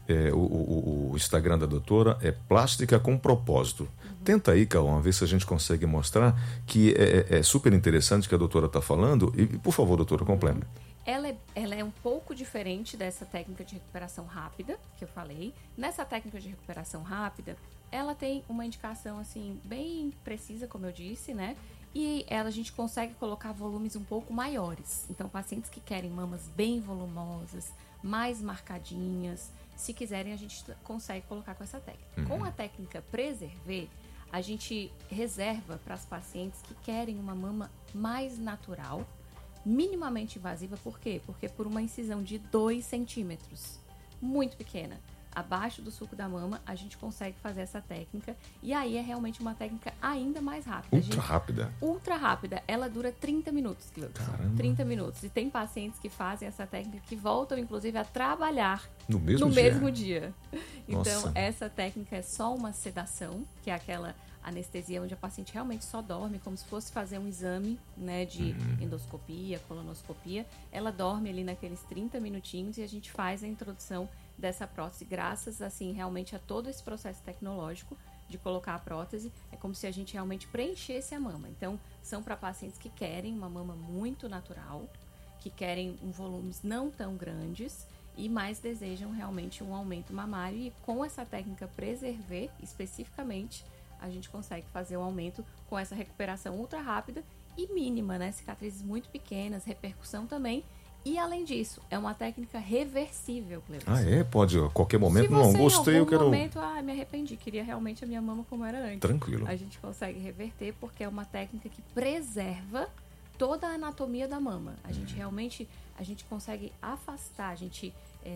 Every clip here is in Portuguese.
o Instagram da doutora é Plástica com Propósito. Tenta aí, Cauã, ver se a gente consegue mostrar que é super interessante o que a doutora está falando. E, por favor, doutora, complemente. Ela é um pouco diferente dessa técnica de recuperação rápida que eu falei. Nessa técnica de recuperação rápida, ela tem uma indicação assim bem precisa, como eu disse, né? E a gente consegue colocar volumes um pouco maiores. Então, pacientes que querem mamas bem volumosas, mais marcadinhas, se quiserem, a gente consegue colocar com essa técnica. Com a técnica Preserver, a gente reserva para as pacientes que querem uma mama mais natural, minimamente invasiva. Por quê? Porque por uma incisão de 2 centímetros, muito pequena, abaixo do sulco da mama, a gente consegue fazer essa técnica. E aí é realmente uma técnica ainda mais rápida. Rápida. Ultra rápida. Ela dura 30 minutos, Cleudson. 30 minutos. E tem pacientes que fazem essa técnica que voltam, inclusive, a trabalhar no mesmo dia. Então, Nossa. essa técnica é só uma sedação, que é aquela anestesia onde a paciente realmente só dorme, como se fosse fazer um exame, né, de endoscopia, colonoscopia. Ela dorme ali naqueles 30 minutinhos e a gente faz a introdução dessa prótese, graças, assim, realmente a todo esse processo tecnológico de colocar a prótese. É como se a gente realmente preenchesse a mama. Então, são para pacientes que querem uma mama muito natural, que querem volumes não tão grandes e mais desejam realmente um aumento mamário. E com essa técnica Preserver, especificamente, a gente consegue fazer um aumento com essa recuperação ultra rápida e mínima, né? Cicatrizes muito pequenas, repercussão também. E, além disso, é uma técnica reversível, Cleudson. Pode, a qualquer momento, não gostei, eu quero... Se você, em algum momento, me arrependi, queria realmente a minha mama como era antes. Tranquilo. A gente consegue reverter porque é uma técnica que preserva toda a anatomia da mama. A gente realmente, a gente consegue afastar, a gente,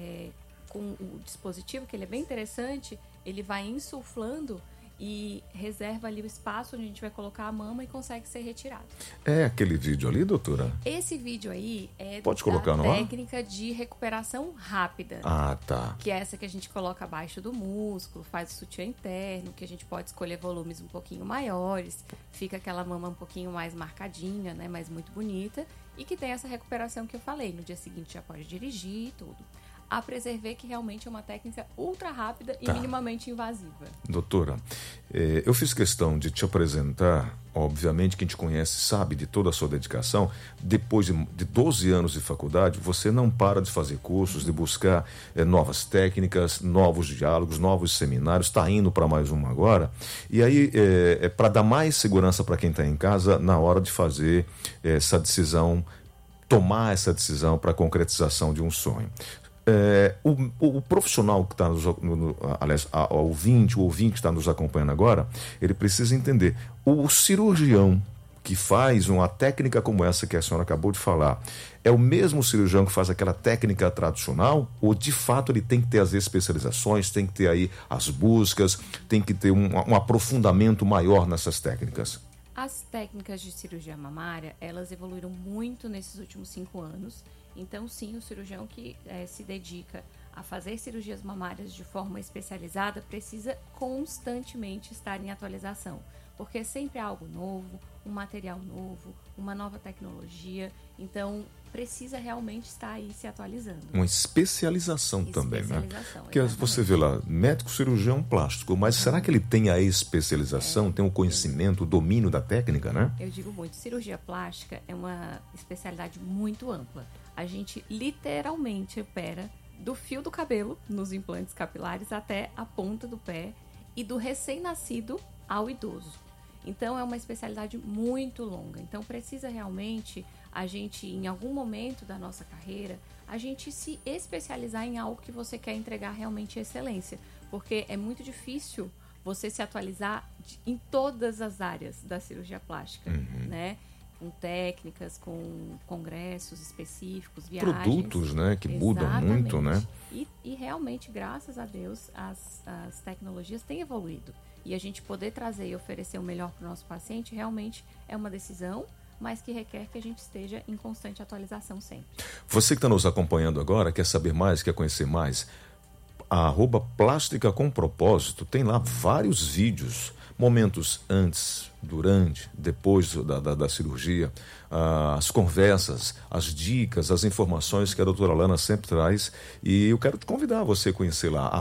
com o dispositivo, que ele é bem interessante, ele vai insuflando e reserva ali o espaço onde a gente vai colocar a mama e consegue ser retirado. É aquele vídeo ali, doutora? Esse vídeo aí é Pode colocar no ar? Técnica de recuperação rápida. Ah, tá. Que é essa que a gente coloca abaixo do músculo, faz o sutiã interno, que a gente pode escolher volumes um pouquinho maiores, fica aquela mama um pouquinho mais marcadinha, né, mas muito bonita, e que tem essa recuperação que eu falei. No dia seguinte já pode dirigir e tudo. A Preserver, que realmente é uma técnica ultra rápida e minimamente invasiva. Doutora, eu fiz questão de te apresentar, obviamente quem te conhece sabe de toda a sua dedicação. Depois de 12 anos de faculdade, você não para de fazer cursos, de buscar novas técnicas, novos diálogos, novos seminários, está indo para mais um agora. E aí, para dar mais segurança para quem está em casa, na hora de fazer essa decisão, tomar essa decisão para a concretização de um sonho. O profissional que está aliás, o ouvinte que está nos acompanhando agora, ele precisa entender, o cirurgião que faz uma técnica como essa que a senhora acabou de falar, é o mesmo cirurgião que faz aquela técnica tradicional, ou de fato ele tem que ter as especializações, tem que ter aí as buscas, tem que ter um aprofundamento maior nessas técnicas? As técnicas de cirurgia mamária, elas evoluíram muito nesses últimos 5 anos. Então, sim, o cirurgião que se dedica a fazer cirurgias mamárias de forma especializada precisa constantemente estar em atualização, porque é sempre algo novo, um material novo, uma nova tecnologia. Então, precisa realmente estar aí se atualizando. Uma especialização também, né? Porque exatamente. Você vê lá, médico cirurgião plástico, mas será que ele tem a especialização, tem o conhecimento, o domínio da técnica, né? Eu digo muito, cirurgia plástica é uma especialidade muito ampla. A gente literalmente opera do fio do cabelo nos implantes capilares até a ponta do pé e do recém-nascido ao idoso. Então, é uma especialidade muito longa. Então, precisa realmente a gente, em algum momento da nossa carreira, a gente se especializar em algo que você quer entregar realmente excelência. Porque é muito difícil você se atualizar em todas as áreas da cirurgia plástica, né? Com técnicas, com congressos específicos, viagens. Produtos, né? Que mudam muito, né? E realmente, graças a Deus, as tecnologias têm evoluído. E a gente poder trazer e oferecer o melhor para o nosso paciente realmente é uma decisão, mas que requer que a gente esteja em constante atualização sempre. Você que está nos acompanhando agora, quer saber mais, quer conhecer mais? A @Plástica com Propósito tem lá vários vídeos, momentos antes, durante, depois da cirurgia, as conversas, as dicas, as informações que a doutora Lana sempre traz. E eu quero te convidar a você conhecer lá